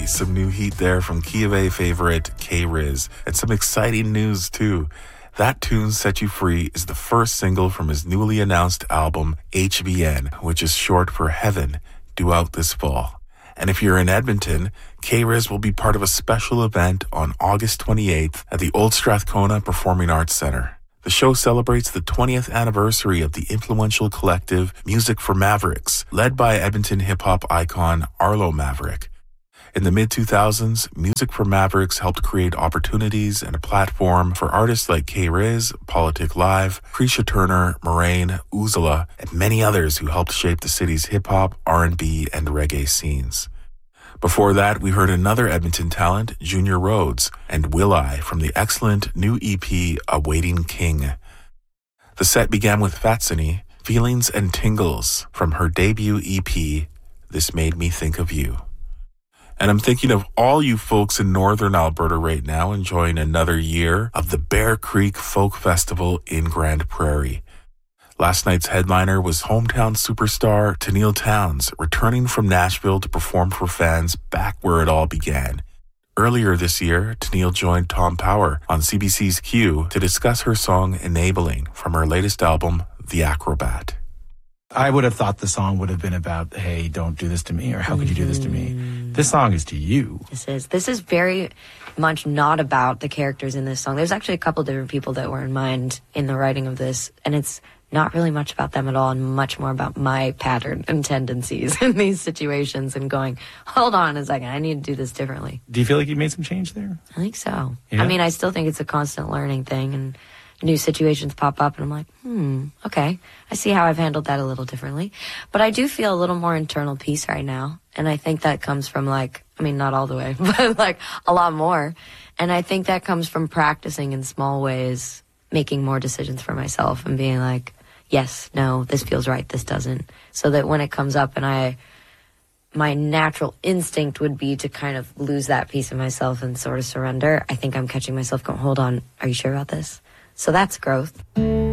some new heat there from Key of A favorite K-Riz. And some exciting news too. That Tune Set You Free is the first single from his newly announced album, HVN, which is short for Heaven, due out this fall. And if you're in Edmonton, K-Riz will be part of a special event on August 28th at the Old Strathcona Performing Arts Centre. The show celebrates the 20th anniversary of the influential collective Music for Mavericks, led by Edmonton hip-hop icon Arlo Maverick. In the mid-2000s, Music for Mavericks helped create opportunities and a platform for artists like K-Riz, Politic Live, Krisha Turner, Moraine, Uzala, and many others who helped shape the city's hip-hop, R&B, and reggae scenes. Before that, we heard another Edmonton talent, Junior Rhodes, and Will I from the excellent new EP, Awaiting King. The set began with Fatsini, Feelings and Tingles, from her debut EP, This Made Me Think of You. And I'm thinking of all you folks in northern Alberta right now enjoying another year of the Bear Creek Folk Festival in Grand Prairie. Last night's headliner was hometown superstar Tenille Townes, returning from Nashville to perform for fans back where it all began. Earlier this year, Tenille joined Tom Power on CBC's Q to discuss her song Enabling from her latest album, The Acrobat. I would have thought the song would have been about, hey, don't do this to me, or how could you do this to me? This song is to you. This is very much not about the characters in this song. There's actually a couple different people that were in mind in the writing of this, and it's not really much about them at all, and much more about my pattern and tendencies in these situations and going, hold on a second, I need to do this differently. Do you feel like you made some change there? I think so. Yeah? I mean, I still think it's a constant learning thing, and new situations pop up, and I'm like, okay, I see how I've handled that a little differently. But I do feel a little more internal peace right now, and I think that comes from not all the way, but a lot more. And I think that comes from practicing in small ways, making more decisions for myself and being like, yes, no, this feels right, this doesn't. So that when it comes up and my natural instinct would be to kind of lose that piece of myself and sort of surrender, I think I'm catching myself going, hold on, are you sure about this? So that's growth.